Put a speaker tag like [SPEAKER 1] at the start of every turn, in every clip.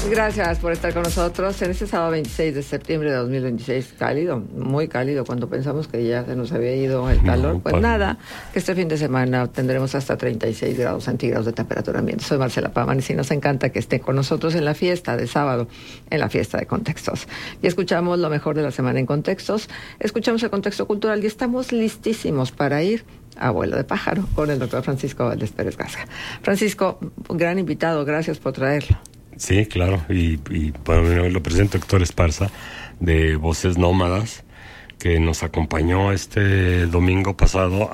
[SPEAKER 1] Gracias por estar con nosotros en este sábado 26 de septiembre de 2026. Cálido, muy cálido, cuando pensamos que ya se nos había ido el calor. No, pues nada, que este fin de semana tendremos hasta 36 grados centígrados de temperatura ambiente. Soy Marcela Paman y nos encanta que esté con nosotros en la fiesta de sábado, en la fiesta de Contextos. Y escuchamos lo mejor de la semana en Contextos, escuchamos el contexto cultural y estamos listísimos para ir a vuelo de pájaro con el doctor Francisco Valdés Pérez Gasca. Francisco, gran invitado, gracias por traerlo.
[SPEAKER 2] Sí, claro, y bueno, lo presento Héctor Esparza, de Voces Nómadas, que nos acompañó este domingo pasado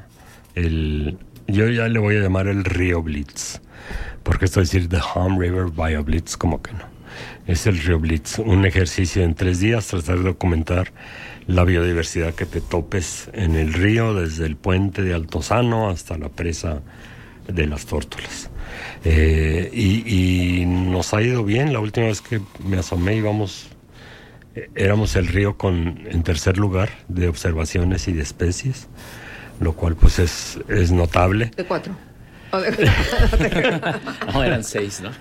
[SPEAKER 2] yo ya le voy a llamar el Río Blitz, porque esto es decir The Hum River Bio Blitz, como que no. Es el Río Blitz, un ejercicio en 3 días, tratar de documentar la biodiversidad que te topes en el río, desde el puente de Altozano hasta la presa de las Tórtolas. Y nos ha ido bien. La última vez que me asomé éramos el río en tercer lugar de observaciones y de especies, lo cual pues es notable.
[SPEAKER 1] De 4.
[SPEAKER 3] No, eran 6, ¿no?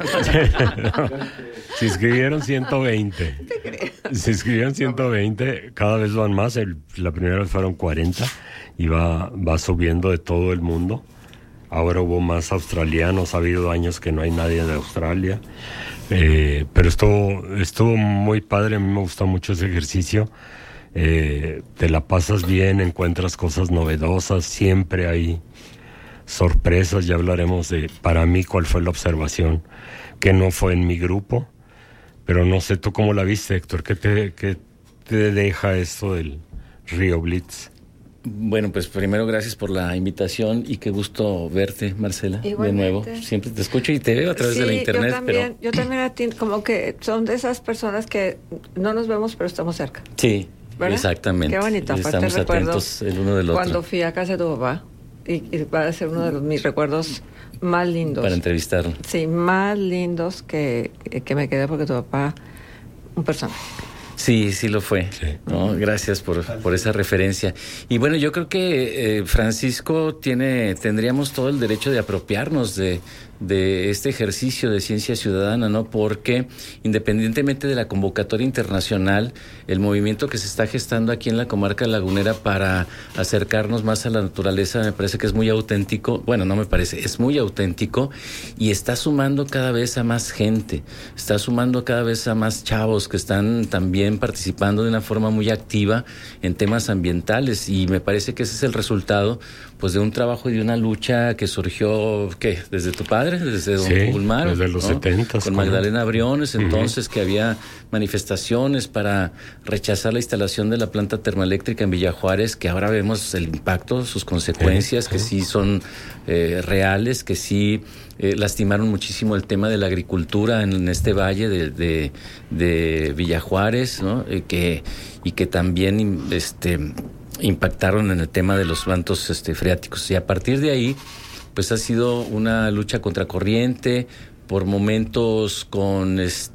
[SPEAKER 2] Se inscribieron 120. Se inscribieron 120, cada vez van más. La primera vez fueron 40 y va subiendo de todo el mundo. Ahora hubo más ha habido años que no hay nadie de Australia, pero estuvo muy padre. A mí me gustó mucho ese ejercicio. Te la pasas bien, encuentras cosas novedosas, siempre hay sorpresas. Ya hablaremos para mí, cuál fue la observación que no fue en mi grupo, pero no sé tú cómo la viste, Héctor. ¿Qué te deja esto del Río Blitz?
[SPEAKER 3] Bueno, pues primero gracias por la invitación y qué gusto verte, Marcela.
[SPEAKER 1] Igualmente.
[SPEAKER 3] De nuevo. Siempre te escucho y te veo a través de la internet.
[SPEAKER 1] Yo también a ti, como que son de esas personas que no nos vemos, pero estamos cerca.
[SPEAKER 3] Sí,
[SPEAKER 1] ¿verdad?
[SPEAKER 3] Exactamente.
[SPEAKER 1] Qué bonito.
[SPEAKER 3] Estamos atentos el uno del otro.
[SPEAKER 1] Cuando fui a casa de tu papá, y va a ser uno de mis recuerdos más lindos.
[SPEAKER 3] Para entrevistarlo.
[SPEAKER 1] Sí, más lindos que me quedé, porque tu papá, un personaje.
[SPEAKER 3] Sí lo fue. Sí. ¿No? Gracias por esa referencia. Y bueno, yo creo que Francisco tendríamos todo el derecho de apropiarnos de este ejercicio de ciencia ciudadana, ¿no? Porque independientemente de la convocatoria internacional, el movimiento que se está gestando aquí en la comarca lagunera para acercarnos más a la naturaleza me parece que es muy auténtico. Bueno, no me parece, es muy auténtico y está sumando cada vez a más gente, está sumando cada vez a más chavos que están también participando de una forma muy activa en temas ambientales, y me parece que ese es el resultado pues de un trabajo y de una lucha que surgió, ¿qué? Desde tu padre, desde don Ulmar,
[SPEAKER 2] desde los 70,
[SPEAKER 3] con Magdalena Briones, entonces que había manifestaciones para rechazar la instalación de la planta termoeléctrica en Villa Juárez, que ahora vemos el impacto, sus consecuencias, que sí son reales, que sí lastimaron muchísimo el tema de la agricultura en este valle de Villa Juárez, ¿no? Y que también impactaron en el tema de los mantos freáticos. Y a partir de ahí, pues ha sido una lucha contracorriente, por momentos con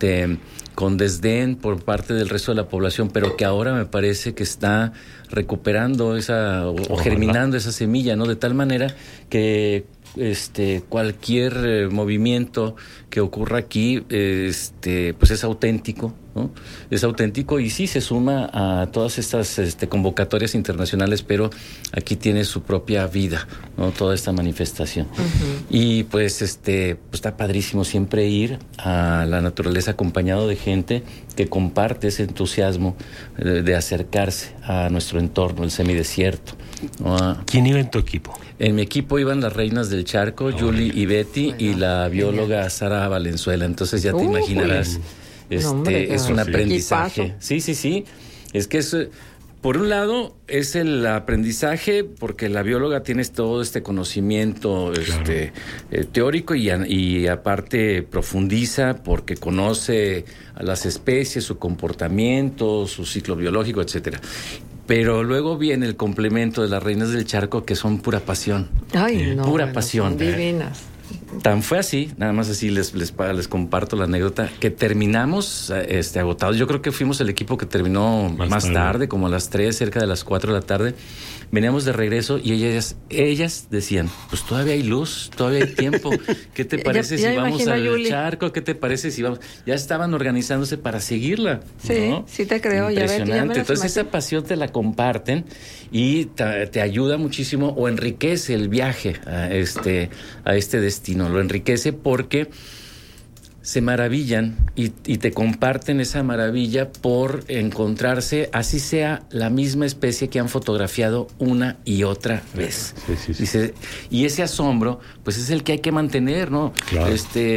[SPEAKER 3] desdén por parte del resto de la población, pero que ahora me parece que está recuperando o germinando esa semilla, ¿no? De tal manera que cualquier movimiento que ocurra aquí, pues es auténtico, ¿no? Es auténtico y sí se suma a todas estas convocatorias internacionales, pero aquí tiene su propia vida, ¿no? Toda esta manifestación. Uh-huh. Y pues está padrísimo siempre ir a la naturaleza acompañado de gente que comparte ese entusiasmo de acercarse a nuestro entorno, el semidesierto, ¿no?
[SPEAKER 2] ¿Quién iba en tu equipo?
[SPEAKER 3] En mi equipo iban las reinas del Charco, Julie y Betty, y la bióloga Sara Valenzuela. Entonces ya te imaginarás, es un aprendizaje. Sí. Es que por un lado es el aprendizaje, porque la bióloga tiene todo este conocimiento teórico y aparte profundiza porque conoce a las especies, su comportamiento, su ciclo biológico, etcétera. Pero luego viene el complemento de las reinas del Charco, que son pura pasión.
[SPEAKER 1] Ay, no.
[SPEAKER 3] Pura pasión.
[SPEAKER 1] Son divinas.
[SPEAKER 3] Tan fue así, nada más así les comparto la anécdota, que terminamos agotados. Yo creo que fuimos el equipo que terminó más tarde, como a las 3, cerca de las 4 de la tarde. Veníamos de regreso y ellas decían, pues todavía hay luz, todavía hay tiempo. ¿Qué te parece si vamos al charco? ¿Qué te parece si vamos? Ya estaban organizándose para seguirla.
[SPEAKER 1] Sí, ¿no? Sí te creo.
[SPEAKER 3] Impresionante. Entonces esa pasión te la comparten y te ayuda muchísimo o enriquece el viaje a este destino. Lo enriquece porque se maravillan y te comparten esa maravilla por encontrarse, así sea la misma especie que han fotografiado una y otra vez. Sí. Dice, y ese asombro, pues es el que hay que mantener, ¿no?
[SPEAKER 2] Claro.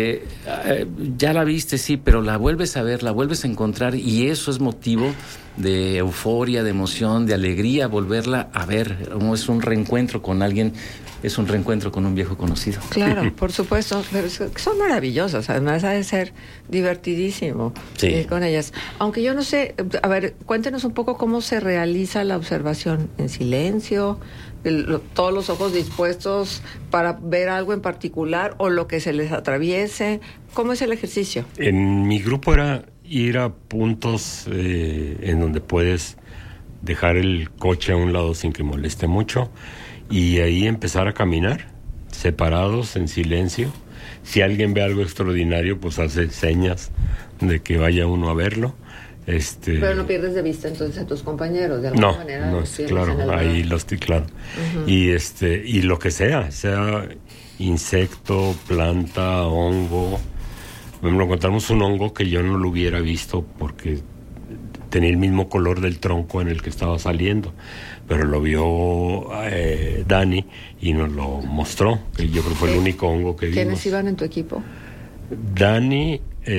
[SPEAKER 3] Ya la viste, sí, pero la vuelves a ver, la vuelves a encontrar y eso es motivo de euforia, de emoción, de alegría, volverla a ver. Es un reencuentro con alguien. Es un reencuentro con un viejo conocido.
[SPEAKER 1] Claro, por supuesto, pero son maravillosas, además ha de ser divertidísimo ir con ellas. Aunque yo no sé, a ver, cuéntenos un poco cómo se realiza la observación, en silencio, todos los ojos dispuestos para ver algo en particular o lo que se les atraviese. ¿Cómo es el ejercicio?
[SPEAKER 2] En mi grupo era ir a puntos en donde puedes dejar el coche a un lado sin que moleste mucho. Y ahí empezar a caminar, separados, en silencio. Si alguien ve algo extraordinario, pues hace señas de que vaya uno a verlo.
[SPEAKER 1] Pero no pierdes de vista entonces a tus compañeros, de alguna manera.
[SPEAKER 2] No, claro, ahí los estoy claro. Uh-huh. Y lo que sea insecto, planta, hongo. Me encontramos un hongo que yo no lo hubiera visto porque tenía el mismo color del tronco en el que estaba saliendo. Pero lo vio Dani y nos lo mostró, que yo creo que fue el único hongo que vimos.
[SPEAKER 1] ¿Quiénes iban en tu equipo?
[SPEAKER 2] Dani,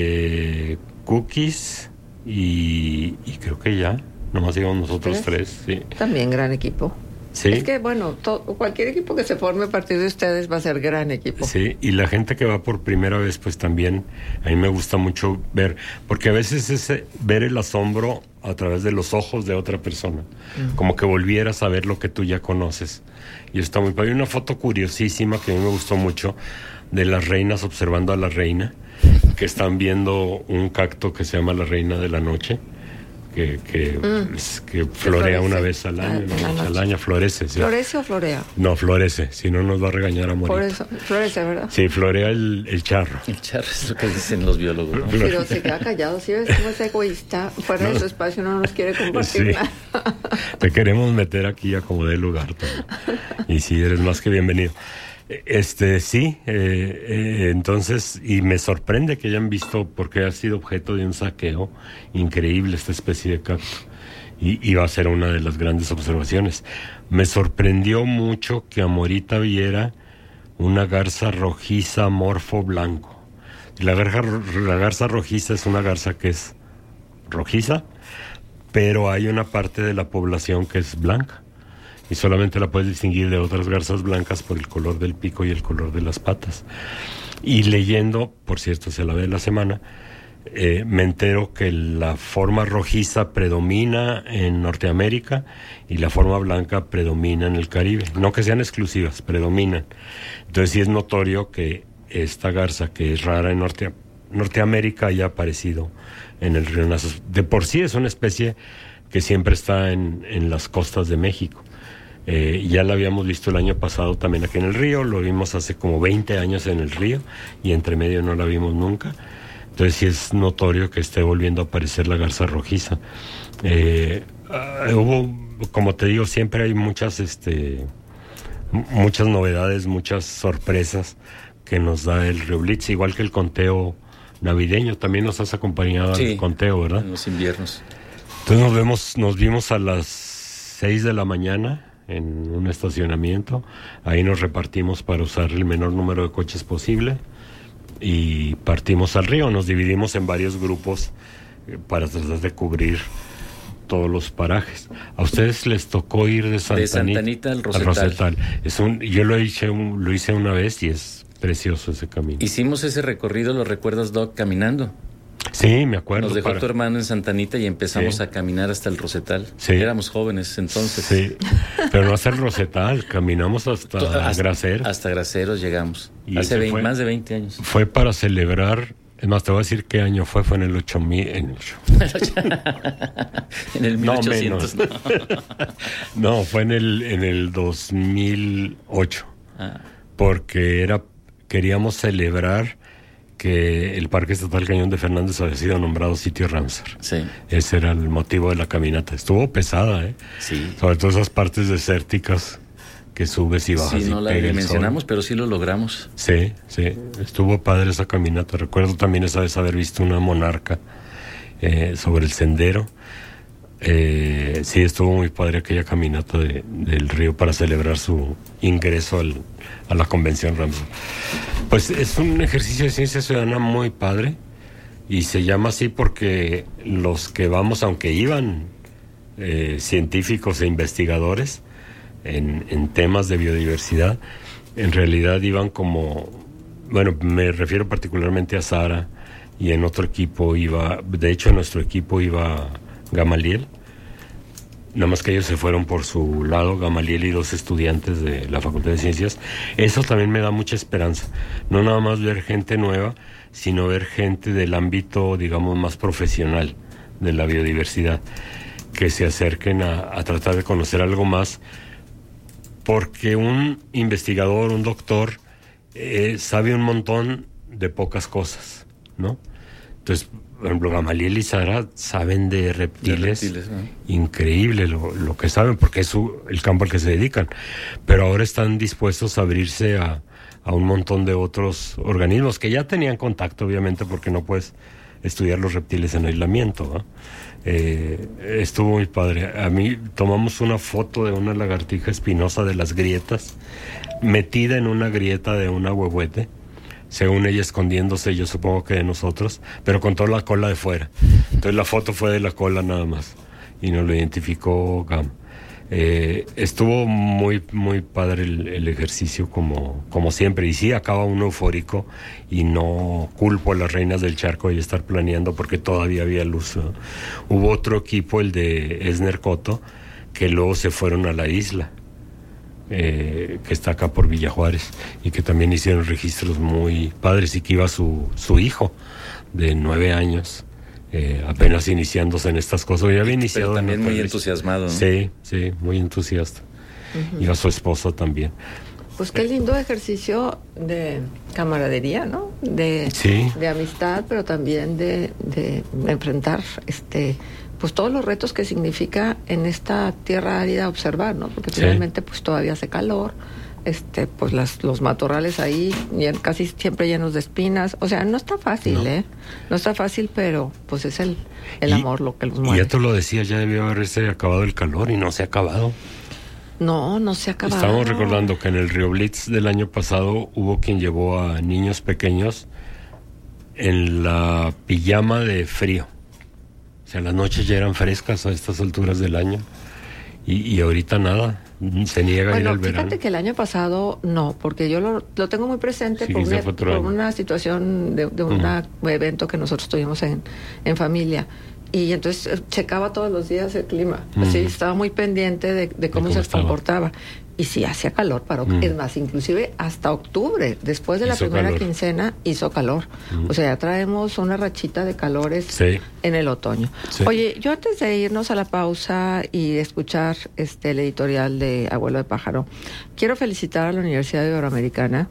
[SPEAKER 2] Cookies y creo que ya, nomás íbamos nosotros tres. Sí.
[SPEAKER 1] También gran equipo.
[SPEAKER 2] Sí.
[SPEAKER 1] Es que, bueno, cualquier equipo que se forme a partir de ustedes va a ser gran equipo.
[SPEAKER 2] Sí, y la gente que va por primera vez, pues también, a mí me gusta mucho ver, porque a veces es ver el asombro a través de los ojos de otra persona, como que volvieras a ver lo que tú ya conoces. Y está muy padre. Hay una foto curiosísima que a mí me gustó mucho, de las reinas observando a la reina, que están viendo un cacto que se llama la reina de la noche, que florea una vez al año, florece. ¿Sí?
[SPEAKER 1] ¿Florece o florea?
[SPEAKER 2] No, florece, si no nos va a regañar a morir.
[SPEAKER 1] Por eso, florece, ¿verdad?
[SPEAKER 2] Sí, florea el charro.
[SPEAKER 3] El charro es lo que dicen los biólogos, ¿no?
[SPEAKER 1] Pero se queda callado, ¿sí ves cómo es egoísta? Fuera de su espacio no nos quiere compartir nada.
[SPEAKER 2] Te queremos meter aquí a como dé lugar todo. Y sí, eres más que bienvenido. Entonces, y me sorprende que hayan visto, porque ha sido objeto de un saqueo increíble esta especie de cacto, y va a ser una de las grandes observaciones. Me sorprendió mucho que Amorita viera una garza rojiza morfo blanco. La garza rojiza es una garza que es rojiza, pero hay una parte de la población que es blanca. Y solamente la puedes distinguir de otras garzas blancas por el color del pico y el color de las patas. Y leyendo, por cierto, se la ve la semana, me entero que la forma rojiza predomina en Norteamérica y la forma blanca predomina en el Caribe. No que sean exclusivas, predominan. Entonces sí es notorio que esta garza, que es rara en Norteamérica, haya aparecido en el río Nazos. De por sí es una especie que siempre está en las costas de México. Ya la habíamos visto el año pasado también aquí en el río, lo vimos hace como 20 años en el río y entre medio no la vimos nunca. Entonces sí es notorio que esté volviendo a aparecer la garza rojiza. Hubo, como te digo, siempre hay muchas novedades, muchas sorpresas que nos da el Río Blitz, igual que el conteo navideño. También nos has acompañado al conteo, ¿verdad?
[SPEAKER 3] En los inviernos.
[SPEAKER 2] Entonces nos vimos a las 6 de la mañana en un estacionamiento. Ahí nos repartimos para usar el menor número de coches posible y partimos al río. Nos dividimos en varios grupos para tratar de cubrir todos los parajes. A ustedes les tocó ir de Santanita
[SPEAKER 3] al Rosetal.
[SPEAKER 2] Yo lo hice una vez y es precioso ese camino.
[SPEAKER 3] Hicimos ese recorrido, ¿lo recuerdas, Doc, caminando?
[SPEAKER 2] Sí, me acuerdo.
[SPEAKER 3] Nos dejó tu hermano en Santa Anita y empezamos a caminar hasta el Rosetal.
[SPEAKER 2] Sí.
[SPEAKER 3] Éramos jóvenes entonces.
[SPEAKER 2] Sí, pero no hasta el Rosetal, caminamos hasta Graceros.
[SPEAKER 3] Hasta Graceros llegamos,
[SPEAKER 2] Y
[SPEAKER 3] hace más de 20 años.
[SPEAKER 2] Fue para celebrar, es más, te voy a decir qué año fue en el 8000... En
[SPEAKER 3] el 1800.
[SPEAKER 2] No, fue en el 2008, porque queríamos celebrar que el Parque Estatal Cañón de Fernández había sido nombrado sitio Ramsar.
[SPEAKER 3] Sí.
[SPEAKER 2] Ese era el motivo de la caminata. Estuvo pesada,
[SPEAKER 3] Sí.
[SPEAKER 2] Sobre todo esas partes desérticas que subes y bajas.
[SPEAKER 3] Sí, no la mencionamos, pero sí lo logramos.
[SPEAKER 2] Sí. Estuvo padre esa caminata. Recuerdo también esa vez haber visto una monarca sobre el sendero. Sí, estuvo muy padre aquella caminata del río para celebrar su ingreso a la convención Ramsar. Pues es un ejercicio de ciencia ciudadana muy padre y se llama así porque los que vamos, aunque iban científicos e investigadores en temas de biodiversidad, en realidad iban como, bueno, me refiero particularmente a Sara, y en otro equipo de hecho en nuestro equipo iba Gamaliel, nada más que ellos se fueron por su lado, Gamaliel y 2 estudiantes de la Facultad de Ciencias. Eso también me da mucha esperanza, no nada más ver gente nueva, sino ver gente del ámbito, digamos, más profesional de la biodiversidad, que se acerquen a tratar de conocer algo más, porque un investigador, un doctor, sabe un montón de pocas cosas, ¿no? Entonces, por ejemplo, Gamaliel y Sara saben de reptiles,
[SPEAKER 3] ¿no?
[SPEAKER 2] Increíble lo que saben, porque es el campo al que se dedican, pero ahora están dispuestos a abrirse a un montón de otros organismos que ya tenían contacto, obviamente, porque no puedes estudiar los reptiles en aislamiento, ¿no? Estuvo muy padre. A mí tomamos una foto de una lagartija espinosa de las grietas, metida en una grieta de un ahuehuete, según ella escondiéndose, yo supongo que de nosotros, pero con toda la cola de fuera. Entonces la foto fue de la cola nada más y nos lo identificó Gam. Estuvo muy muy padre el ejercicio como siempre, y sí, acaba uno eufórico, y no culpo a las reinas del charco de estar planeando porque todavía había luz, ¿no? Hubo otro equipo, el de Esner Coto, que luego se fueron a la isla, que está acá por Villa Juárez, y que también hicieron registros muy padres, y que iba su hijo de 9 años, apenas iniciándose en estas cosas. Ya había iniciado,
[SPEAKER 3] pero también muy entusiasmado, ¿no?
[SPEAKER 2] Sí, muy entusiasta. Iba su esposo también.
[SPEAKER 1] Pues qué lindo ejercicio de camaradería, ¿no? De amistad, pero también de enfrentar pues todos los retos que significa en esta tierra árida observar, ¿no? Porque finalmente pues todavía hace calor, pues los matorrales ahí casi siempre llenos de espinas. O sea, no está fácil, no. No está fácil, pero pues es el amor lo que los mueve.
[SPEAKER 2] Y ya tú lo decías, ya debió haberse acabado el calor y no se ha acabado.
[SPEAKER 1] No se ha acabado.
[SPEAKER 2] Estamos recordando que en el Río Blitz del año pasado hubo quien llevó a niños pequeños en la pijama de frío. O sea, las noches ya eran frescas a estas alturas del año, y ahorita nada, se niega a ir al verano.
[SPEAKER 1] Fíjate que el año pasado no, porque yo lo tengo muy presente por una situación de un evento que nosotros tuvimos en familia. Y entonces checaba todos los días el clima. Así estaba muy pendiente de cómo se comportaba. Y sí, hacía calor, es más, inclusive hasta octubre, después de la primera quincena, hizo calor. O sea, ya traemos una rachita de calores en el otoño. Sí. Oye, yo antes de irnos a la pausa y escuchar el editorial de Abuelo de Pájaro, quiero felicitar a la Universidad Iberoamericana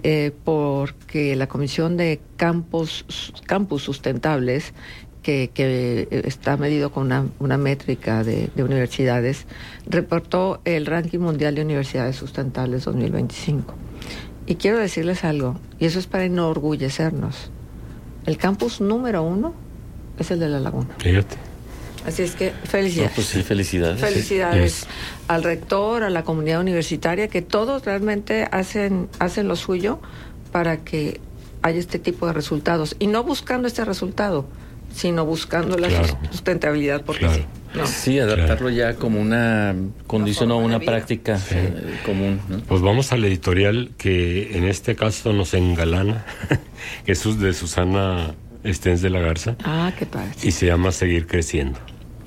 [SPEAKER 1] porque la Comisión de Campus Sustentables, que está medido con una métrica de universidades, reportó el ranking mundial de universidades sustentables 2025. Y quiero decirles algo, y eso es para enorgullecernos. El campus número 1 es el de La Laguna.
[SPEAKER 2] Fíjate.
[SPEAKER 1] Así es que felicidades.
[SPEAKER 3] No, pues sí, felicidades.
[SPEAKER 1] Felicidades al rector, a la comunidad universitaria, que todos realmente hacen lo suyo para que haya este tipo de resultados. Y no buscando este resultado, sino buscando la sustentabilidad, porque
[SPEAKER 3] sí, adaptarlo ya como una condición o una práctica común, ¿no?
[SPEAKER 2] Pues vamos al editorial que en este caso nos engalana, que es de Susana Stens de la Garza.
[SPEAKER 1] Ah, qué padre.
[SPEAKER 2] Y se llama Seguir Creciendo.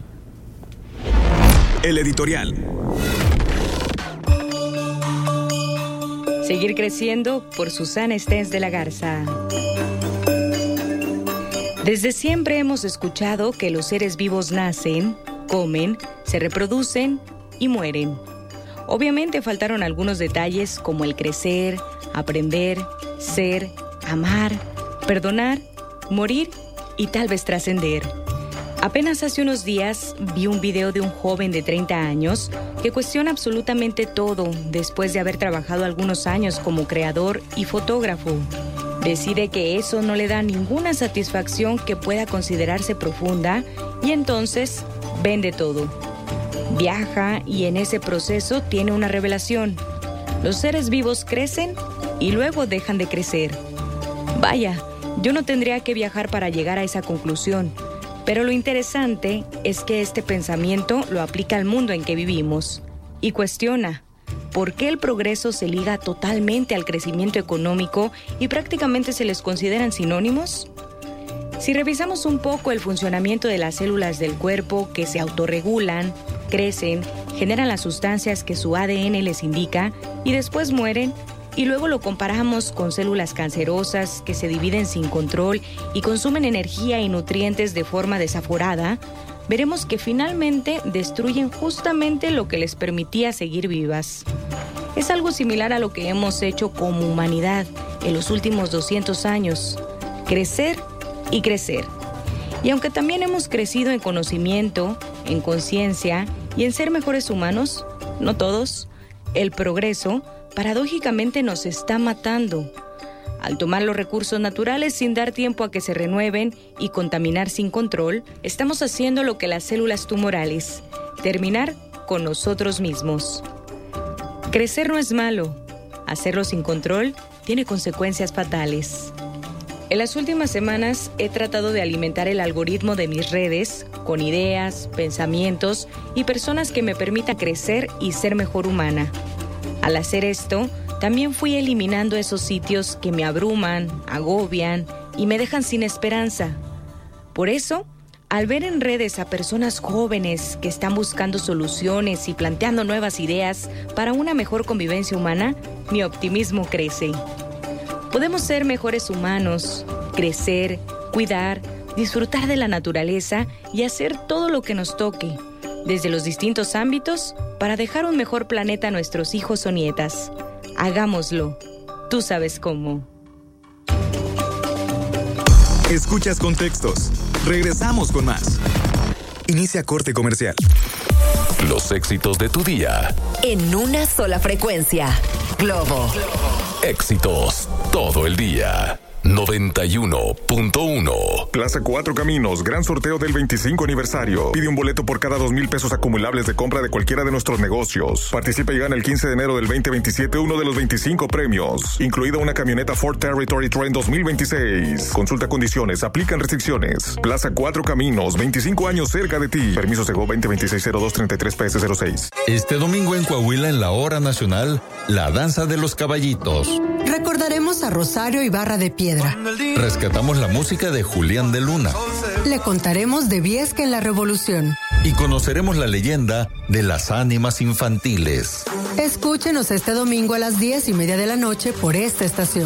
[SPEAKER 4] El editorial.
[SPEAKER 5] Seguir Creciendo, por Susana Stens de la Garza. Desde siempre hemos escuchado que los seres vivos nacen, comen, se reproducen y mueren. Obviamente faltaron algunos detalles como el crecer, aprender, ser, amar, perdonar, morir y tal vez trascender. Apenas hace unos días vi un video de un joven de 30 años que cuestiona absolutamente todo después de haber trabajado algunos años como creador y fotógrafo. Decide que eso no le da ninguna satisfacción que pueda considerarse profunda y entonces vende todo. Viaja y en ese proceso tiene una revelación. Los seres vivos crecen y luego dejan de crecer. Vaya, yo no tendría que viajar para llegar a esa conclusión. Pero lo interesante es que este pensamiento lo aplica al mundo en que vivimos y cuestiona por qué el progreso se liga totalmente al crecimiento económico y prácticamente se les consideran sinónimos. Si revisamos un poco el funcionamiento de las células del cuerpo que se autorregulan, crecen, generan las sustancias que su ADN les indica y después mueren, y luego lo comparamos con células cancerosas que se dividen sin control y consumen energía y nutrientes de forma desaforada, veremos que finalmente destruyen justamente lo que les permitía seguir vivas. Es algo similar a lo que hemos hecho como humanidad en los últimos 200 años, crecer y crecer. Y aunque también hemos crecido en conocimiento, en conciencia y en ser mejores humanos, no todos, el progreso paradójicamente nos está matando. Al tomar los recursos naturales sin dar tiempo a que se renueven y contaminar sin control, estamos haciendo lo que las células tumorales, terminar con nosotros mismos. Crecer no es malo, hacerlo sin control tiene consecuencias fatales. En las últimas semanas he tratado de alimentar el algoritmo de mis redes con ideas, pensamientos y personas que me permitan crecer y ser mejor humana. Al hacer esto, también fui eliminando esos sitios que me abruman, agobian y me dejan sin esperanza. Por eso, al ver en redes a personas jóvenes que están buscando soluciones y planteando nuevas ideas para una mejor convivencia humana, mi optimismo crece. Podemos ser mejores humanos, crecer, cuidar, disfrutar de la naturaleza y hacer todo lo que nos toque, desde los distintos ámbitos, para dejar un mejor planeta a nuestros hijos o nietas. Hagámoslo. Tú sabes cómo.
[SPEAKER 4] Escuchas Contextos. Regresamos con más. Inicia corte comercial.
[SPEAKER 6] Los éxitos de tu día.
[SPEAKER 7] En una sola frecuencia. Globo.
[SPEAKER 6] Éxitos todo el día. 91.1.
[SPEAKER 8] Plaza Cuatro Caminos, gran sorteo del 25 aniversario. Pide un boleto por cada 2,000 pesos acumulables de compra de cualquiera de nuestros negocios. Participa y gana el 15 de enero del 2027 uno de los 25 premios, incluida una camioneta Ford Territory Trend 2026. Consulta condiciones, aplican restricciones. Plaza Cuatro Caminos, 25 años cerca de ti. Permiso Segov 2026-0233-PS06.
[SPEAKER 9] Este domingo en Coahuila, en la Hora Nacional, la Danza de los Caballitos.
[SPEAKER 10] Recordaremos a Rosario Ibarra de Piedra.
[SPEAKER 9] Rescatamos la música de Julián de Luna.
[SPEAKER 10] Le contaremos de Viesca en la Revolución.
[SPEAKER 9] Y conoceremos la leyenda de las ánimas infantiles.
[SPEAKER 10] Escúchenos este domingo a las 10:30 de la noche por esta estación.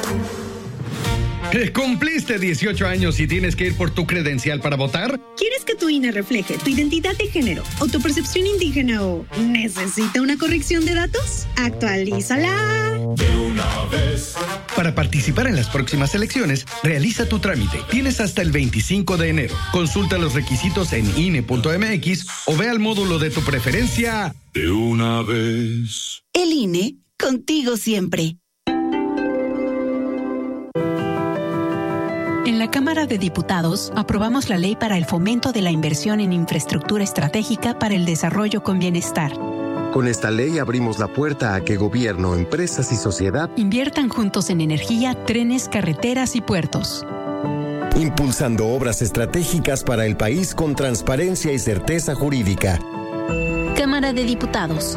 [SPEAKER 11] ¿Cumpliste 18 años y tienes que ir por tu credencial para votar?
[SPEAKER 12] ¿Quieres que tu INE refleje tu identidad de género o tu percepción indígena o necesita una corrección de datos? ¡Actualízala!
[SPEAKER 11] De una vez. Para participar en las próximas elecciones, realiza tu trámite. Tienes hasta el 25 de enero. Consulta los requisitos en INE.mx o ve al módulo de tu preferencia. De una vez.
[SPEAKER 12] El INE, contigo siempre.
[SPEAKER 13] En la Cámara de Diputados aprobamos la ley para el fomento de la inversión en infraestructura estratégica para el desarrollo con bienestar.
[SPEAKER 14] Con esta ley abrimos la puerta a que gobierno, empresas y sociedad
[SPEAKER 13] inviertan juntos en energía, trenes, carreteras y puertos.
[SPEAKER 14] Impulsando obras estratégicas para el país con transparencia y certeza jurídica.
[SPEAKER 15] Cámara de Diputados,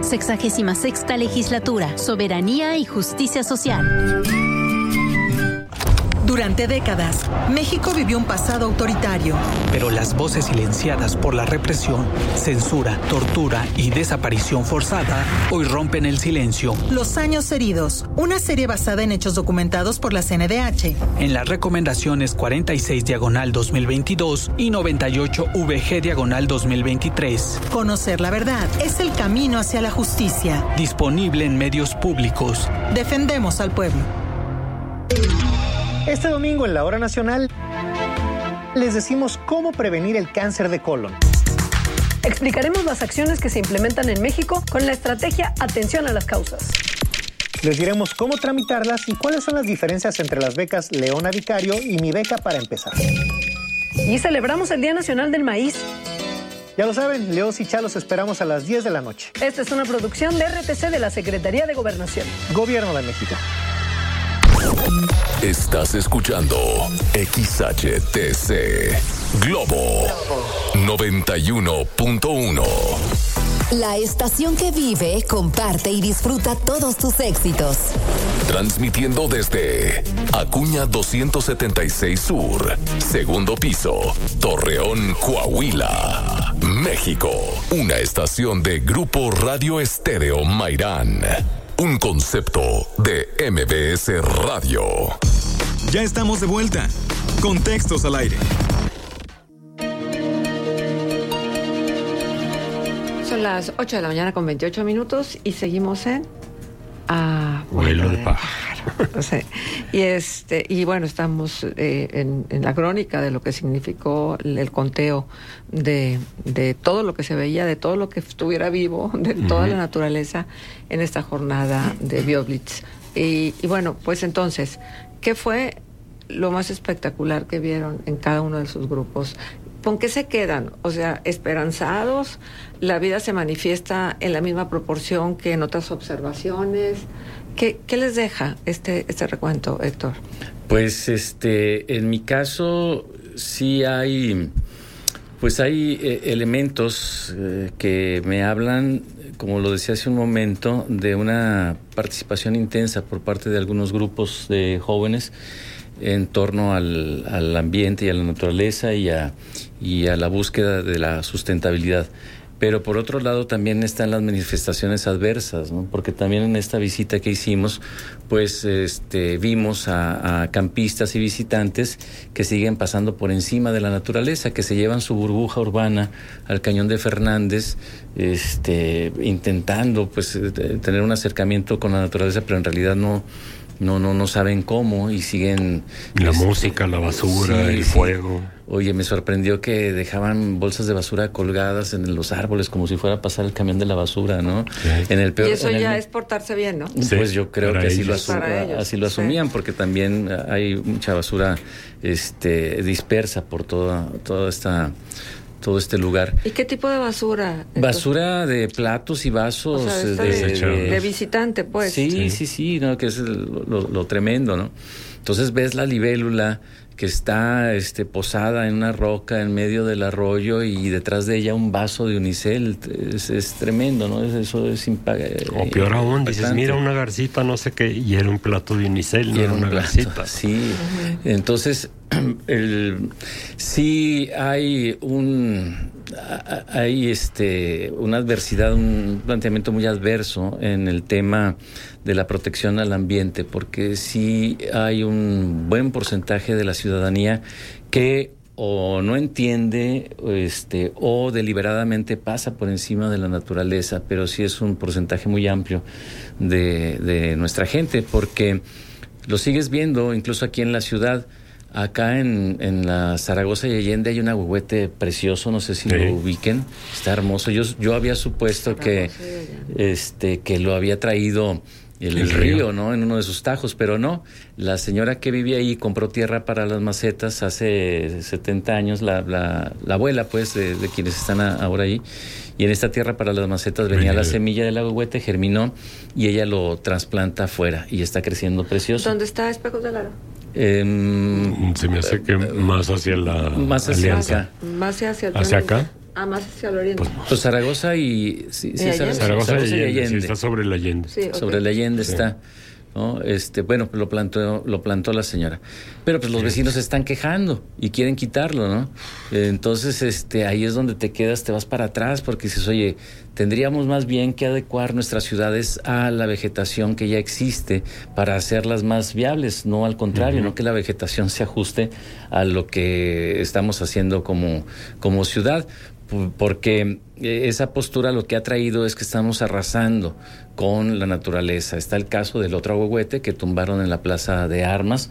[SPEAKER 15] 66ª Legislatura, Soberanía y Justicia Social.
[SPEAKER 16] Durante décadas, México vivió un pasado autoritario.
[SPEAKER 17] Pero las voces silenciadas por la represión, censura, tortura y desaparición forzada hoy rompen el silencio.
[SPEAKER 16] Los años heridos, una serie basada en hechos documentados por la CNDH.
[SPEAKER 17] En las recomendaciones 46/2022 y 98/VG/2023.
[SPEAKER 16] Conocer la verdad es el camino hacia la justicia.
[SPEAKER 17] Disponible en medios públicos.
[SPEAKER 16] Defendemos al pueblo.
[SPEAKER 18] Este domingo en la Hora Nacional les decimos cómo prevenir el cáncer de colon.
[SPEAKER 19] Explicaremos las acciones que se implementan en México con la estrategia Atención a las Causas.
[SPEAKER 18] Les diremos cómo tramitarlas y cuáles son las diferencias entre las becas Leona Vicario y Mi Beca para Empezar.
[SPEAKER 19] Y celebramos el Día Nacional del Maíz.
[SPEAKER 18] Ya lo saben, Leos y Chalos esperamos a las 10 de la noche.
[SPEAKER 19] Esta es una producción de RTC de la Secretaría de Gobernación.
[SPEAKER 18] Gobierno de México.
[SPEAKER 6] Estás escuchando XHTC Globo 91.1.
[SPEAKER 7] La estación que vive, comparte y disfruta todos tus éxitos.
[SPEAKER 6] Transmitiendo desde Acuña 276 Sur, segundo piso, Torreón, Coahuila, México. Una estación de Grupo Radio Estéreo Mairán. Un concepto de MBS Radio.
[SPEAKER 4] Ya estamos de vuelta. Contextos al aire.
[SPEAKER 1] Son las 8 de la mañana con 28 minutos y seguimos en
[SPEAKER 2] Vuelo de pájaro.
[SPEAKER 1] Sí. Y bueno, estamos en la crónica de lo que significó el conteo de todo lo que se veía, de todo lo que estuviera vivo, de toda la naturaleza en esta jornada de BioBlitz. Y bueno, pues entonces, ¿qué fue lo más espectacular que vieron en cada uno de sus grupos? ¿Con qué se quedan? O sea, ¿esperanzados? ¿La vida se manifiesta en la misma proporción que en otras observaciones? ¿Qué les deja este recuento, Héctor?
[SPEAKER 3] Pues en mi caso sí hay elementos que me hablan, como lo decía hace un momento, de una participación intensa por parte de algunos grupos de jóvenes en torno al ambiente y a la naturaleza y a la búsqueda de la sustentabilidad. Pero por otro lado también están las manifestaciones adversas, ¿no? Porque también en esta visita que hicimos, pues vimos a campistas y visitantes que siguen pasando por encima de la naturaleza, que se llevan su burbuja urbana al Cañón de Fernández, intentando pues tener un acercamiento con la naturaleza, pero en realidad no saben cómo y siguen...
[SPEAKER 2] La música, la basura, el fuego.
[SPEAKER 3] Oye, me sorprendió que dejaban bolsas de basura colgadas en los árboles como si fuera a pasar el camión de la basura, ¿no?
[SPEAKER 2] Sí.
[SPEAKER 1] Y eso ya es portarse bien, ¿no?
[SPEAKER 3] Sí, pues yo creo que así lo asumían,
[SPEAKER 1] sí.
[SPEAKER 3] Porque también hay mucha basura dispersa por todo este lugar.
[SPEAKER 1] ¿Y qué tipo de basura?
[SPEAKER 3] Basura de platos y vasos.
[SPEAKER 1] O sea, de visitante, pues.
[SPEAKER 3] Sí, no, que es lo tremendo, ¿no? Entonces ves la libélula que está posada en una roca en medio del arroyo y detrás de ella un vaso de unicel. Es tremendo, ¿no? Eso es impactante.
[SPEAKER 2] O peor aún, dices, mira una garcita, no sé qué, y era un plato de unicel, no era una garcita.
[SPEAKER 3] Sí, entonces sí hay una adversidad, un planteamiento muy adverso en el tema de la protección al ambiente, porque sí hay un buen porcentaje de la ciudadanía que o no entiende o deliberadamente pasa por encima de la naturaleza, pero sí es un porcentaje muy amplio de nuestra gente, porque lo sigues viendo incluso aquí en la ciudad. Acá en la Zaragoza y Allende hay un ahuehuete precioso, no sé si lo ubiquen, está hermoso. Yo había supuesto que lo había traído el río, ¿no? En uno de sus tajos, pero no. La señora que vivía ahí compró tierra para las macetas hace 70 años, la abuela, pues, de quienes están ahora ahí. Y en esta tierra para las macetas venía la semilla del ahuehuete, germinó y ella lo trasplanta afuera y está creciendo precioso.
[SPEAKER 1] ¿Dónde está Espejos del Aro?
[SPEAKER 2] Se me hace que más hacia la Alianza.
[SPEAKER 1] Más hacia el
[SPEAKER 2] ¿hacia acá?
[SPEAKER 1] Más hacia el oriente.
[SPEAKER 3] Pues Zaragoza y...
[SPEAKER 2] Zaragoza y Allende. Sí, está sobre el Allende.
[SPEAKER 1] Sí, okay.
[SPEAKER 3] Sobre el Allende está. ¿no? Bueno, lo plantó la señora. Pero pues los vecinos se están quejando y quieren quitarlo, ¿no? Entonces, ahí es donde te quedas, te vas para atrás porque dices, oye, tendríamos más bien que adecuar nuestras ciudades a la vegetación que ya existe para hacerlas más viables, no al contrario, no que la vegetación se ajuste a lo que estamos haciendo como ciudad, porque esa postura lo que ha traído es que estamos arrasando con la naturaleza. Está el caso del otro ahuehuete que tumbaron en la Plaza de Armas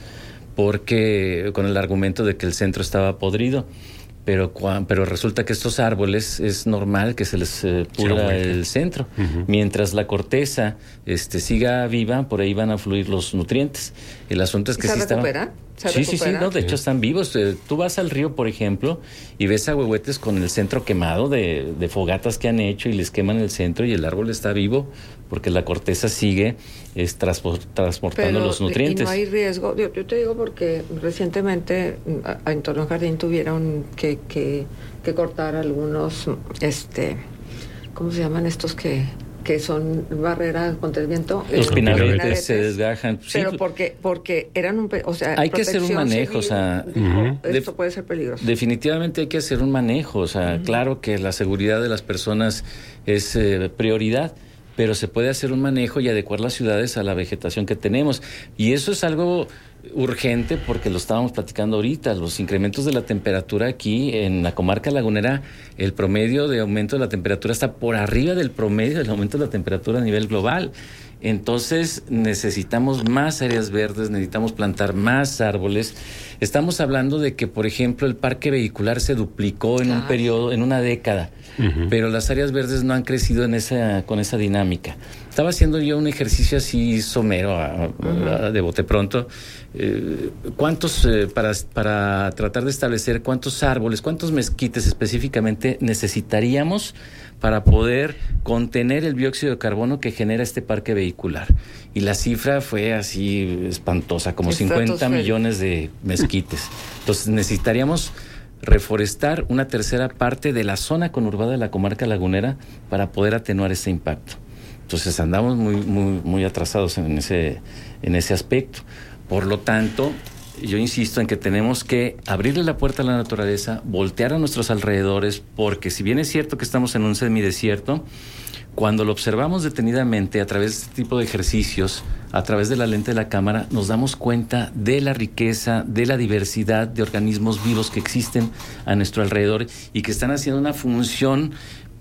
[SPEAKER 3] porque con el argumento de que el centro estaba podrido. Pero resulta que estos árboles es normal que se les pudra el centro. Mientras la corteza siga viva, por ahí van a fluir los nutrientes. El asunto es que
[SPEAKER 1] ¿Se recupera?
[SPEAKER 3] Sí, no, de hecho están vivos. Tú vas al río, por ejemplo, y ves ahuehuetes con el centro quemado de fogatas que han hecho y les queman el centro y el árbol está vivo porque la corteza sigue transportando los nutrientes.
[SPEAKER 1] Y no hay riesgo. Yo te digo porque recientemente en Torreón Jardín tuvieron que cortar algunos, ¿cómo se llaman estos que son barreras contra el viento?
[SPEAKER 3] Los pinaretes se desgajan.
[SPEAKER 1] Pero porque eran
[SPEAKER 3] hay que hacer un manejo,
[SPEAKER 1] civil, esto puede ser peligroso.
[SPEAKER 3] Definitivamente hay que hacer un manejo, claro que la seguridad de las personas es prioridad, pero se puede hacer un manejo y adecuar las ciudades a la vegetación que tenemos. Y eso es algo urgente porque lo estábamos platicando ahorita. Los incrementos de la temperatura aquí en la comarca lagunera, el promedio de aumento de la temperatura está por arriba del promedio del aumento de la temperatura a nivel global. Entonces necesitamos más áreas verdes, necesitamos plantar más árboles. Estamos hablando de que, por ejemplo, el parque vehicular se duplicó en un periodo, en una década, pero las áreas verdes no han crecido con esa dinámica. Estaba haciendo yo un ejercicio así somero, de bote pronto, ¿cuántos, para tratar de establecer cuántos árboles, cuántos mezquites específicamente necesitaríamos para poder contener el dióxido de carbono que genera este parque vehicular? Y la cifra fue así espantosa, como 50 millones de mezquites. Entonces necesitaríamos reforestar una tercera parte de la zona conurbada de la comarca lagunera para poder atenuar ese impacto. Entonces andamos muy atrasados en ese aspecto. Por lo tanto, yo insisto en que tenemos que abrirle la puerta a la naturaleza, voltear a nuestros alrededores, porque si bien es cierto que estamos en un semidesierto, cuando lo observamos detenidamente a través de este tipo de ejercicios, a través de la lente de la cámara, nos damos cuenta de la riqueza, de la diversidad de organismos vivos que existen a nuestro alrededor y que están haciendo una función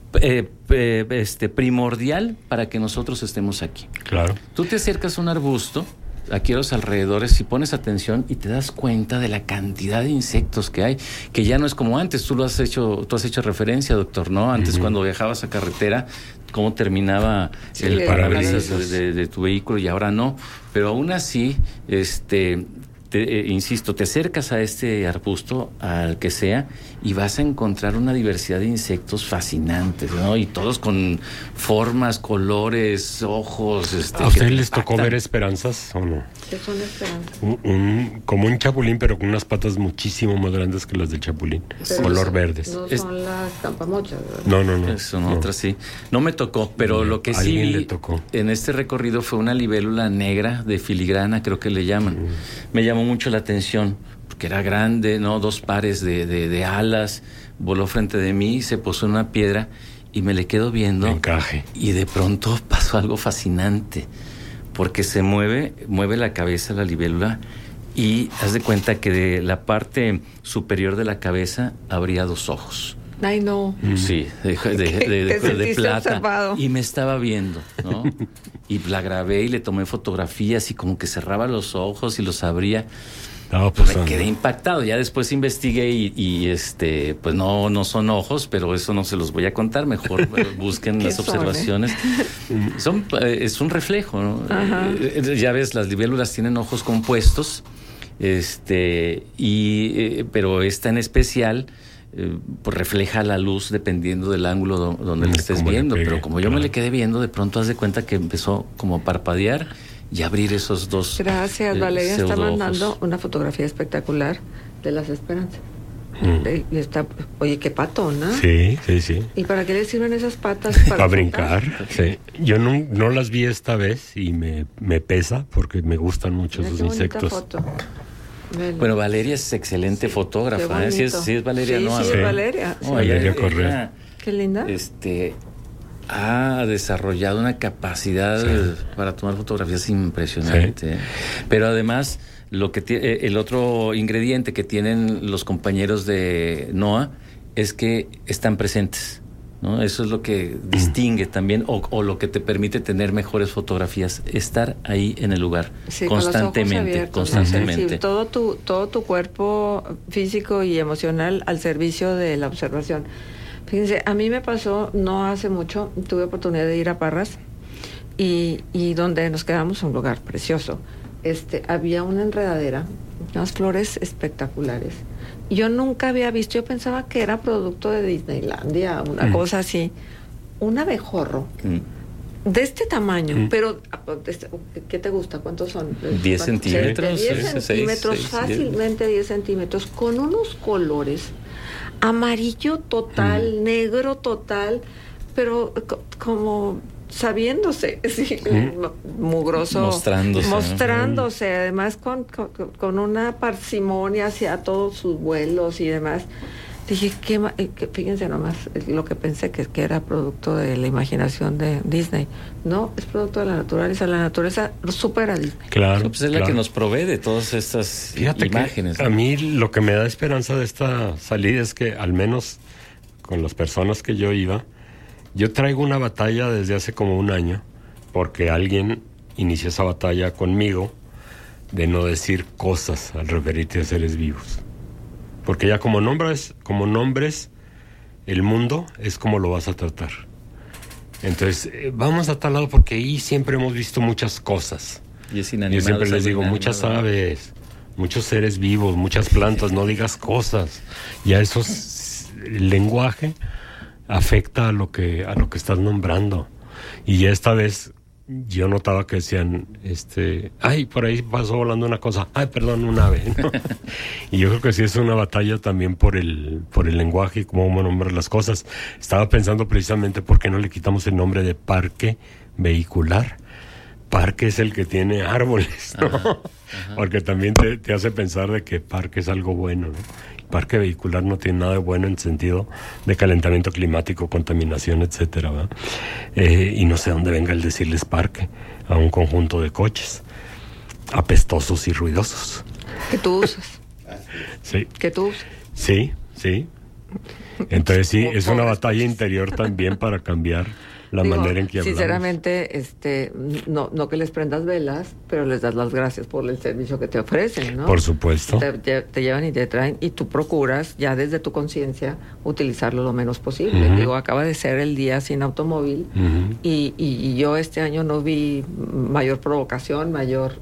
[SPEAKER 3] primordial para que nosotros estemos aquí. Claro. Tú te acercas a un arbusto aquí a los alrededores y pones atención y te das cuenta de la cantidad de insectos que hay, que ya no es como antes. Tú has hecho referencia, doctor, ¿no? Antes cuando viajabas a carretera, cómo terminaba el parabrisas de tu vehículo y ahora no. Pero aún así, insisto, te acercas a este arbusto, al que sea, y vas a encontrar una diversidad de insectos fascinantes, ¿no? Y todos con formas, colores, ojos.
[SPEAKER 2] ¿A ustedes les tocó ver esperanzas o no?
[SPEAKER 1] ¿Qué son esperanzas?
[SPEAKER 2] Como un chapulín, pero con unas patas muchísimo más grandes que las del chapulín, color verdes.
[SPEAKER 1] No son las campamochas, ¿verdad?
[SPEAKER 2] No.
[SPEAKER 3] Son otras, sí. No me tocó, pero lo que sí vi en este recorrido fue una libélula negra de filigrana, creo que le llaman. Me llamó mucho la atención porque era grande, ¿no? 2 pares de alas, voló frente de mí, se posó en una piedra y me le quedo viendo.
[SPEAKER 2] Encaje.
[SPEAKER 3] Y de pronto pasó algo fascinante, porque se mueve la cabeza la libélula y haz de cuenta que de la parte superior de la cabeza habría 2 ojos.
[SPEAKER 1] Ay, no.
[SPEAKER 3] Sí, de plata.
[SPEAKER 1] Observado.
[SPEAKER 3] Y me estaba viendo, ¿no? Y la grabé y le tomé fotografías y como que cerraba los ojos y los abría. Me quedé impactado. Ya después investigué y pues no son ojos, pero eso no se los voy a contar. Mejor busquen las observaciones. Es un reflejo, ¿no? Ya ves, las libélulas tienen ojos compuestos, pero esta en especial pues refleja la luz dependiendo del ángulo donde le estés viendo. Pero como yo me le quedé viendo, de pronto haz de cuenta que empezó como a parpadear y abrir esos 2.
[SPEAKER 1] Gracias, Valeria está mandando una fotografía espectacular de las esperanzas. Y está, oye, qué patona.
[SPEAKER 2] Sí.
[SPEAKER 1] ¿Y para qué le sirven esas patas?
[SPEAKER 2] Para brincar, sí. Yo no las vi esta vez y me pesa porque me gustan mucho sus insectos. Foto.
[SPEAKER 3] Bueno, Valeria es excelente fotógrafa, sí es Valeria, ¿no?
[SPEAKER 1] Sí, es Valeria.
[SPEAKER 2] Valeria Correa.
[SPEAKER 1] Qué linda.
[SPEAKER 3] Ha desarrollado una capacidad para tomar fotografías impresionante. Sí. Pero además, el otro ingrediente que tienen los compañeros de NOAA es que están presentes, ¿no? Eso es lo que distingue también, o lo que te permite tener mejores fotografías, estar ahí en el lugar, constantemente.
[SPEAKER 1] Sí, todo tu cuerpo físico y emocional al servicio de la observación. Fíjense, a mí me pasó no hace mucho, tuve oportunidad de ir a Parras y donde nos quedamos, un lugar precioso. Había una enredadera, unas flores espectaculares. Yo nunca había visto, yo pensaba que era producto de Disneylandia, una cosa así. Un abejorro de este tamaño, pero ¿qué te gusta? ¿Cuántos son?
[SPEAKER 3] 10 centímetros.
[SPEAKER 1] 10 centímetros, fácilmente 10 centímetros, con unos colores amarillo total, negro total, pero como sabiéndose, mugroso, mostrándose, además con una parsimonia hacia todos sus vuelos y demás. Dije, fíjense nomás lo que pensé que era producto de la imaginación de Disney. No, es producto de la naturaleza supera a Disney.
[SPEAKER 3] Claro, pues es la que nos provee de todas estas imágenes.
[SPEAKER 2] Que a mí lo que me da esperanza de esta salida es que, al menos con las personas que yo iba, yo traigo una batalla desde hace como un año, porque alguien inició esa batalla conmigo de no decir cosas al referirte a seres vivos. Porque ya como nombres, el mundo es como lo vas a tratar. Entonces, vamos a tal lado porque ahí siempre hemos visto muchas cosas.
[SPEAKER 3] Y es inanimado.
[SPEAKER 2] Yo siempre les digo, muchas aves, muchos seres vivos, muchas plantas, no digas cosas. Ya eso, el lenguaje afecta a lo que estás nombrando. Y ya esta vez yo notaba que decían, por ahí pasó volando una cosa, perdón, un ave, ¿no? Y yo creo que sí es una batalla también por el lenguaje y cómo nombrar las cosas. Estaba pensando precisamente por qué no le quitamos el nombre de parque vehicular. Parque es el que tiene árboles, ¿no? Ajá. Porque también te hace pensar de que parque es algo bueno, ¿no? Parque vehicular no tiene nada de bueno en sentido de calentamiento climático, contaminación, etcétera, ¿verdad? Y no sé dónde venga el decirles parque a un conjunto de coches apestosos y ruidosos.
[SPEAKER 1] Que tú usas.
[SPEAKER 2] Sí.
[SPEAKER 1] Que tú usas.
[SPEAKER 2] Sí. Entonces sí, es una batalla interior también para cambiar la manera en que hablamos.
[SPEAKER 1] Sinceramente, no que les prendas velas, pero les das las gracias por el servicio que te ofrecen, ¿no?
[SPEAKER 2] Por supuesto.
[SPEAKER 1] Te llevan y te traen, y tú procuras, ya desde tu conciencia, utilizarlo lo menos posible. Digo, acaba de ser el día sin automóvil, y yo este año no vi mayor provocación, mayor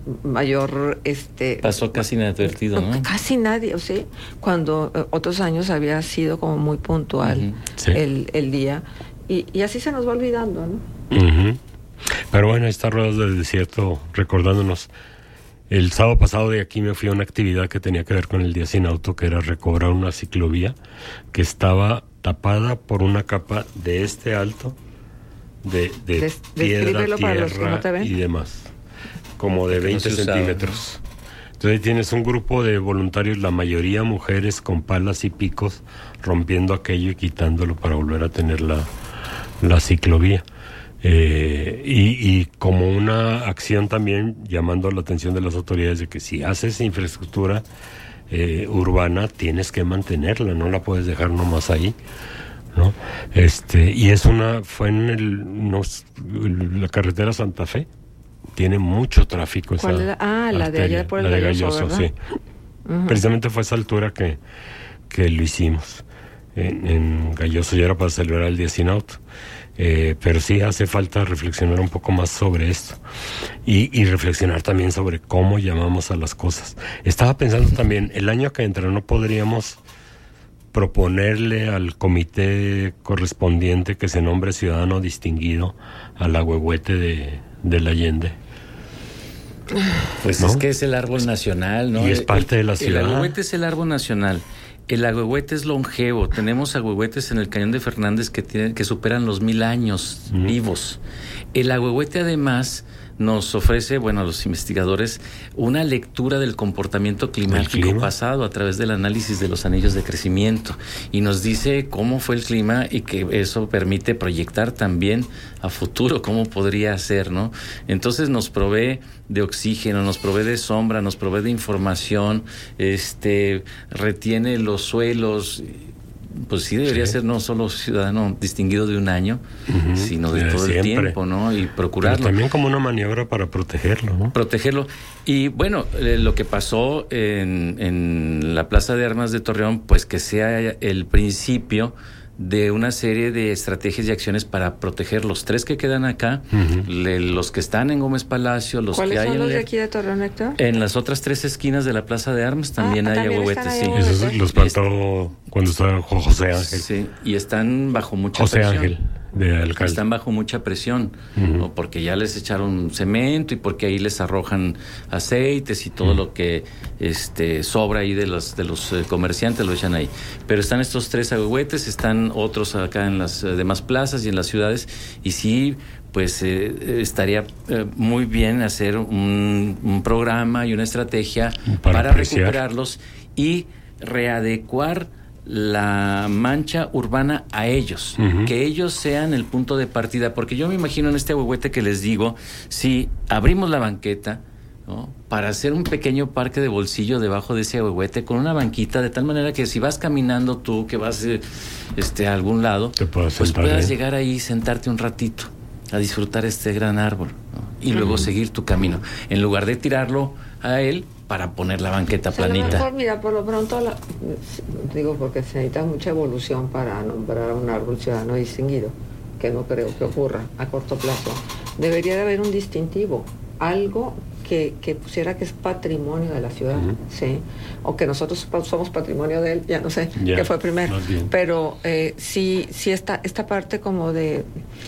[SPEAKER 3] pasó casi inadvertido, ¿no?
[SPEAKER 1] Casi nadie, o sea, cuando otros años había sido como muy puntual el día. Y así se nos va olvidando, ¿no?
[SPEAKER 2] Pero bueno, estas ruedas del desierto recordándonos. El sábado pasado de aquí me fui a una actividad que tenía que ver con el día sin auto, que era recobrar una ciclovía que estaba tapada por una capa de alto de piedra, tierra y demás, como de 20 centímetros. Entonces tienes un grupo de voluntarios, la mayoría mujeres, con palas y picos, rompiendo aquello y quitándolo para volver a tener la ciclovía. Y como una acción también llamando la atención de las autoridades de que si haces infraestructura urbana tienes que mantenerla, no la puedes dejar nomás ahí, ¿no? Y fue en la carretera Santa Fe, tiene mucho tráfico.
[SPEAKER 1] ¿Cuál era? La de allá por el Galloso,
[SPEAKER 2] sí. Precisamente fue a esa altura que lo hicimos en Galloso, ya era para celebrar el día sin auto. Pero sí hace falta reflexionar un poco más sobre esto y reflexionar también sobre cómo llamamos a las cosas. Estaba pensando también, el año que entra no podríamos proponerle al comité correspondiente que se nombre ciudadano distinguido al Ahuehuete del Allende.
[SPEAKER 3] Pues
[SPEAKER 2] ¿no?
[SPEAKER 3] Es que es el árbol nacional, ¿no?
[SPEAKER 2] Y es parte de la ciudad.
[SPEAKER 3] El ahuehuete es el árbol nacional. El ahuehuete es longevo. Tenemos ahuehuetes en el Cañón de Fernández que superan los 1000 años vivos. El ahuehuete además nos ofrece, bueno, a los investigadores, una lectura del comportamiento climático pasado a través del análisis de los anillos de crecimiento, y nos dice cómo fue el clima y que eso permite proyectar también a futuro cómo podría ser, ¿no? Entonces nos provee de oxígeno, nos provee de sombra, nos provee de información, retiene los suelos. Pues sí debería ser no solo ciudadano distinguido de un año, sino de todo el tiempo, ¿no? Y procurarlo. Pero
[SPEAKER 2] también como una maniobra para protegerlo, ¿no?
[SPEAKER 3] Protegerlo. Y bueno, lo que pasó en la Plaza de Armas de Torreón, pues que sea el principio de una serie de estrategias y acciones para proteger los 3 que quedan acá, los que están en Gómez Palacio, los que hay...
[SPEAKER 1] ¿Cuáles son los de aquí de Torreón, Héctor?
[SPEAKER 3] En las otras 3 esquinas de la Plaza de Armas también hay ahuehuetes, sí.
[SPEAKER 2] Esos los plantó cuando estaba José Ángel.
[SPEAKER 3] Sí, y están bajo mucha presión.
[SPEAKER 2] José Ángel, de alcalde.
[SPEAKER 3] Están bajo mucha presión, ¿no? Porque ya les echaron cemento y porque ahí les arrojan aceites y todo lo que sobra ahí de los comerciantes lo echan ahí. Pero están estos 3 ahuehuetes, están otros acá en las demás plazas y en las ciudades, y sí, pues estaría muy bien hacer un programa y una estrategia para recuperarlos y readecuar la mancha urbana a ellos, que ellos sean el punto de partida, porque yo me imagino en este ahuehuete que les digo, si abrimos la banqueta, ¿no?, para hacer un pequeño parque de bolsillo debajo de ese ahuehuete con una banquita, de tal manera que si vas caminando tú, que vas a algún lado, pues puedas llegar ahí y sentarte un ratito a disfrutar este gran árbol, ¿no? Y luego seguir tu camino, en lugar de tirarlo a él para poner la banqueta planita.
[SPEAKER 1] A lo mejor, mira, por lo pronto, digo, porque se necesita mucha evolución para nombrar a un árbol ciudadano distinguido, que no creo que ocurra a corto plazo. Debería de haber un distintivo, algo que pusiera que es patrimonio de la ciudad, ¿sí? O que nosotros somos patrimonio de él, ya no sé qué fue primero. Pero sí esta parte como de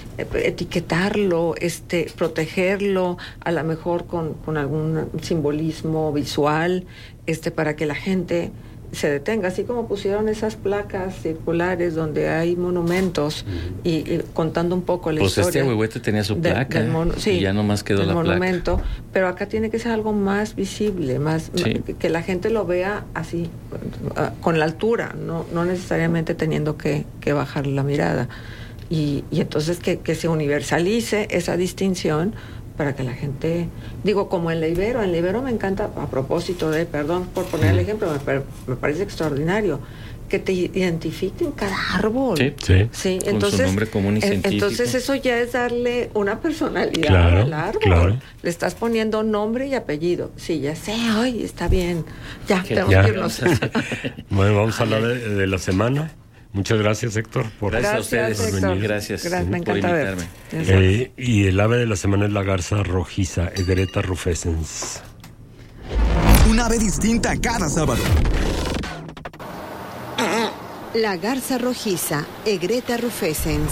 [SPEAKER 1] etiquetarlo, protegerlo, a lo mejor con algún simbolismo visual, para que la gente se detenga, así como pusieron esas placas circulares donde hay monumentos y contando un poco la historia.
[SPEAKER 3] Pues este ahuehuete tenía su placa y ya nomás quedó la
[SPEAKER 1] monumento,
[SPEAKER 3] placa.
[SPEAKER 1] Pero acá tiene que ser algo más visible, más que la gente lo vea así, con la altura, no necesariamente teniendo que bajar la mirada. Y entonces que se universalice esa distinción para que la gente, digo, como en la Ibero me encanta, a propósito de, perdón por poner el ejemplo, me parece extraordinario, que te identifiquen cada árbol. Sí.
[SPEAKER 3] Con su nombre común y científico.
[SPEAKER 1] Entonces eso ya es darle una personalidad al árbol. Claro. Le estás poniendo nombre y apellido. Sí, ya sé, hoy está bien. Ya, tenemos que irnos.
[SPEAKER 2] Bueno, vamos a hablar de la semana. Muchas gracias, Héctor.
[SPEAKER 3] Gracias a ustedes.
[SPEAKER 1] Héctor.
[SPEAKER 3] Gracias
[SPEAKER 1] Me encanta
[SPEAKER 3] por invitarme.
[SPEAKER 2] Y el ave de la semana es la garza rojiza, Egreta rufescens.
[SPEAKER 4] Un ave distinta cada sábado.
[SPEAKER 20] La garza rojiza, Egreta rufescens.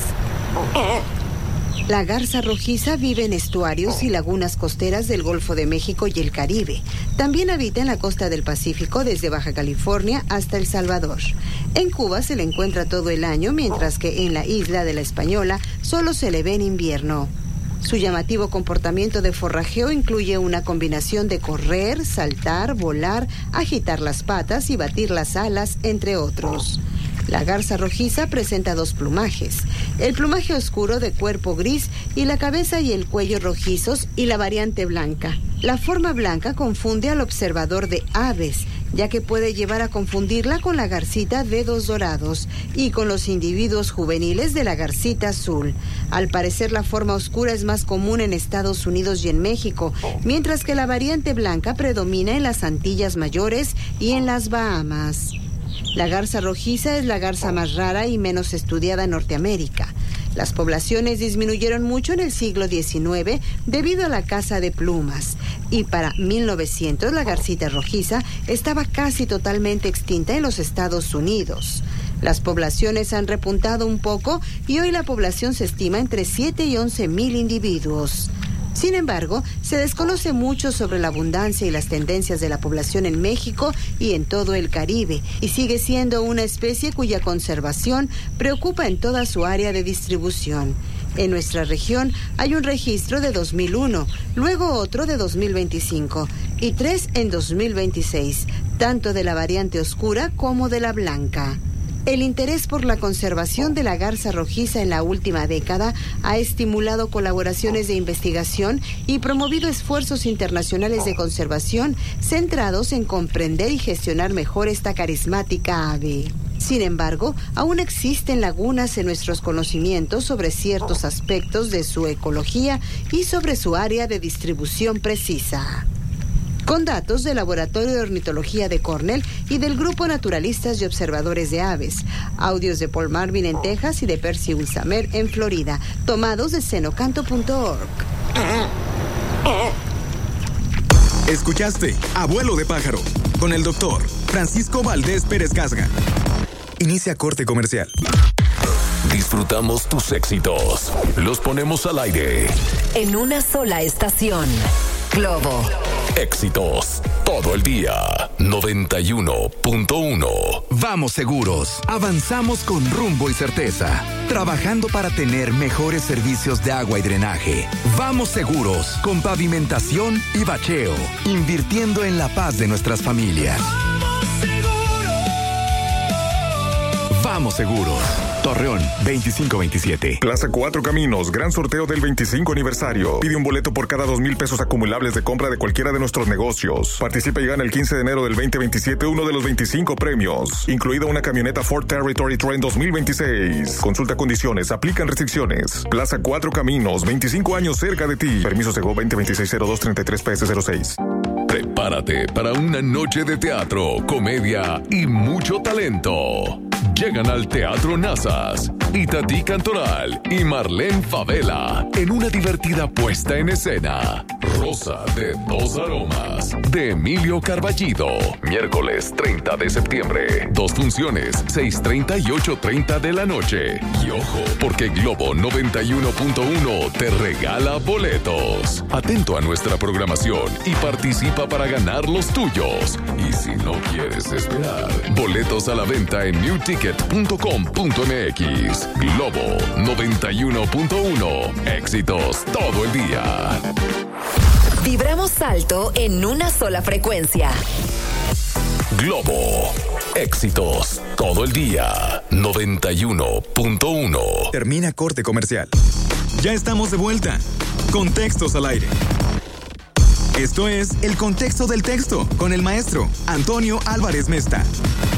[SPEAKER 20] La garza rojiza vive en estuarios y lagunas costeras del Golfo de México y el Caribe. También habita en la costa del Pacífico desde Baja California hasta El Salvador. En Cuba se le encuentra todo el año, mientras que en la isla de La Española solo se le ve en invierno. Su llamativo comportamiento de forrajeo incluye una combinación de correr, saltar, volar, agitar las patas y batir las alas, entre otros. La garza rojiza presenta 2 plumajes, el plumaje oscuro de cuerpo gris y la cabeza y el cuello rojizos, y la variante blanca. La forma blanca confunde al observador de aves, ya que puede llevar a confundirla con la garcita dedos dorados y con los individuos juveniles de la garcita azul. Al parecer, la forma oscura es más común en Estados Unidos y en México, mientras que la variante blanca predomina en las Antillas Mayores y en las Bahamas. La garza rojiza es la garza más rara y menos estudiada en Norteamérica. Las poblaciones disminuyeron mucho en el siglo XIX debido a la caza de plumas. Y para 1900 la garcita rojiza estaba casi totalmente extinta en los Estados Unidos. Las poblaciones han repuntado un poco y hoy la población se estima entre 7 y 11 mil individuos. Sin embargo, se desconoce mucho sobre la abundancia y las tendencias de la población en México y en todo el Caribe, y sigue siendo una especie cuya conservación preocupa en toda su área de distribución. En nuestra región hay un registro de 2001, luego otro de 2025 y 3 en 2026, tanto de la variante oscura como de la blanca. El interés por la conservación de la garza rojiza en la última década ha estimulado colaboraciones de investigación y promovido esfuerzos internacionales de conservación centrados en comprender y gestionar mejor esta carismática ave. Sin embargo, aún existen lagunas en nuestros conocimientos sobre ciertos aspectos de su ecología y sobre su área de distribución precisa. Con datos del Laboratorio de Ornitología de Cornell y del Grupo Naturalistas y Observadores de Aves, audios de Paul Marvin en Texas y de Percy Ulsamer en Florida, tomados de Cenocanto.org.
[SPEAKER 4] Escuchaste Abuelo de Pájaro con el doctor Francisco Valdés Pérez Casga. Inicia corte comercial.
[SPEAKER 6] Disfrutamos tus éxitos. Los ponemos al aire.
[SPEAKER 7] En una sola estación. Globo.
[SPEAKER 6] Éxitos todo el día. 91.1.
[SPEAKER 21] Vamos seguros. Avanzamos con rumbo y certeza. Trabajando para tener mejores servicios de agua y drenaje. Vamos seguros con pavimentación y bacheo. Invirtiendo en la paz de nuestras familias. Vamos seguros. Torreón, 2527.
[SPEAKER 8] Plaza Cuatro Caminos, gran sorteo del 25 aniversario. Pide un boleto por cada 2,000 pesos acumulables de compra de cualquiera de nuestros negocios. Participa y gana el 15 de enero del 2027 uno de los 25 premios, incluida una camioneta Ford Territory Trend 2026. Consulta condiciones, aplican restricciones. Plaza Cuatro Caminos, 25 años cerca de ti. Permiso Segov 2026-0233-PS06.
[SPEAKER 6] Prepárate para una noche de teatro, comedia y mucho talento. Llegan al Teatro Nazas Itatí Cantoral y Marlene Favela en una divertida puesta en escena. Rosa de dos aromas de Emilio Carballido. Miércoles 30 de septiembre. 2 funciones, 6:30 y 8:30 de la noche. Y ojo, porque Globo 91.1 te regala boletos. Atento a nuestra programación y participa para ganar los tuyos. Y si no quieres esperar, boletos a la venta en newticket.com.mx. Globo 91.1. Éxitos todo el día.
[SPEAKER 7] Vibramos alto en una sola frecuencia.
[SPEAKER 6] Globo. Éxitos todo el día. 91.1.
[SPEAKER 4] Termina corte comercial. Ya estamos de vuelta. Contextos al aire. Esto es El Contexto del Texto con el maestro Antonio Álvarez Mesta.